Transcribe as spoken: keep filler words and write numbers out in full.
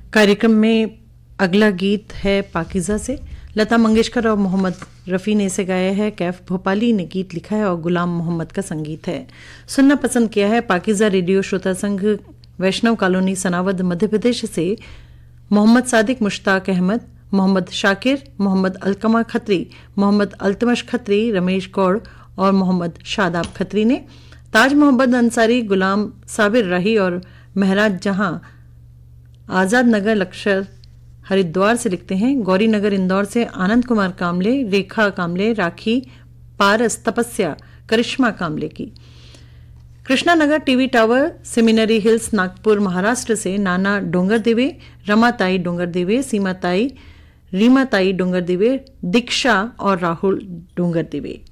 कार्यक्रम में अगला गीत है पाकीज़ा से। लता मंगेशकर और मोहम्मद रफ़ी ने इसे गाया है। कैफ भोपाली ने गीत लिखा है और गुलाम मोहम्मद का संगीत है। सुनना पसंद किया है पाकीज़ा रेडियो श्रोता संघ, वैष्णव कॉलोनी, सनावद, मध्य प्रदेश से मोहम्मद सादिक, मुश्ताक अहमद, मोहम्मद शाकिर, मोहम्मद अलकमा खत्री, मोहम्मद अल्तमश खत्री, रमेश गौड़ और मोहम्मद शादाब खत्री ने। ताज मोहम्मद अंसारी, गुलाम साबिर राही और महराज जहां आज़ाद नगर लक्ष्य हरिद्वार से लिखते हैं। गौरी नगर इंदौर से आनंद कुमार कामले, रेखा कामले, राखी, पारस, तपस्या, करिश्मा कामले की। Krishna Nagar TV tower, seminary hills, Nagpur, Maharashtra से नाना डोंगर देवे, रमाताई डोंगर देवे, सीमाताई, रीमाताई डोंगर देवे, दीक्षा और राहुल डोंगर देवे।